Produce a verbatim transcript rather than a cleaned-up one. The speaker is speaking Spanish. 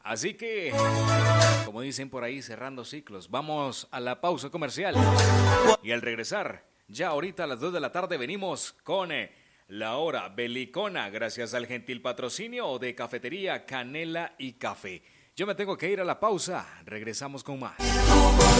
Así que, como dicen por ahí, cerrando ciclos, vamos a la pausa comercial. Y al regresar, ya ahorita a las dos de la tarde venimos con eh, la hora belicona, gracias al gentil patrocinio de Cafetería Canela y Café. Yo me tengo que ir a la pausa, regresamos con más.